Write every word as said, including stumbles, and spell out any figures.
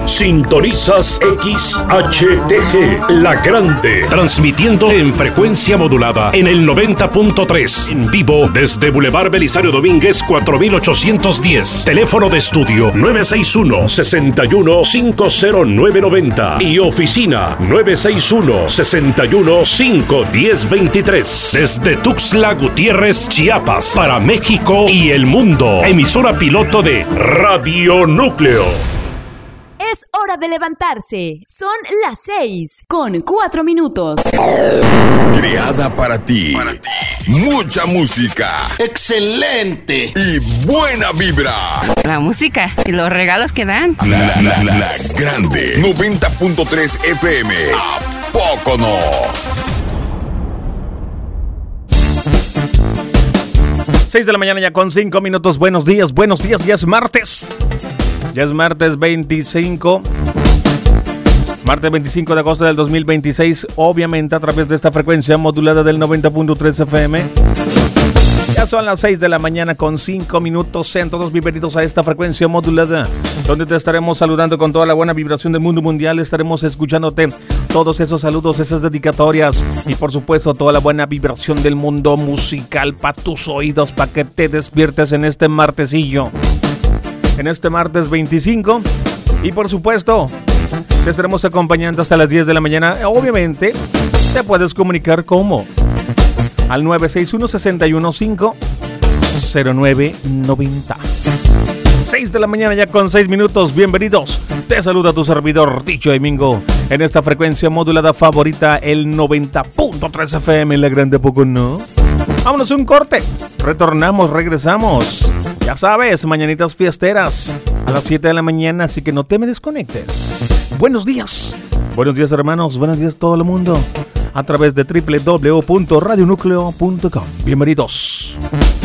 Sintonizas X H T G, La Grande, transmitiendo en frecuencia modulada en el noventa punto tres, en vivo desde Boulevard Belisario Domínguez cuatro mil ochocientos diez. Teléfono de estudio nueve seis uno, seis uno, cinco cero nueve nueve cero y oficina nueve seis uno, seis uno, cinco uno cero dos tres. Desde Tuxtla Gutiérrez, Chiapas, para México y el mundo. Emisora piloto de Radio Núcleo. Es hora de levantarse. Son las seis con cuatro minutos. Creada para ti. Para ti. Mucha música. Excelente. Y buena vibra. La música y los regalos que dan. La, la, la, la Grande. noventa punto tres F M. ¿A poco no? seis de la mañana ya con cinco minutos. Buenos días, buenos días. Ya es martes. Ya es martes veinticinco. Martes veinticinco de agosto del dos mil veintiséis. Obviamente a través de esta frecuencia modulada del noventa punto tres F M. Ya son las seis de la mañana con cinco minutos. Sean todos bienvenidos a esta frecuencia modulada, donde te estaremos saludando con toda la buena vibración del mundo mundial. Estaremos escuchándote todos esos saludos, esas dedicatorias y por supuesto toda la buena vibración del mundo musical para tus oídos, para que te despiertes en este martesillo, en este martes veinticinco. Y por supuesto te estaremos acompañando hasta las diez de la mañana. Obviamente te puedes comunicar como al nueve seis uno, seis uno cinco, cero nueve nueve cero. seis de la mañana ya con seis minutos. Bienvenidos. Te saluda tu servidor Ticho Domingo en esta frecuencia modulada favorita, el noventa punto tres F M, La Grande, poco no. Vámonos a un corte. Retornamos, regresamos. Ya sabes, mañanitas fiesteras a las siete de la mañana, así que no te me desconectes. Buenos días. Buenos días, hermanos. Buenos días todo el mundo a través de doble u doble u doble u punto radio núcleo punto com. Bienvenidos.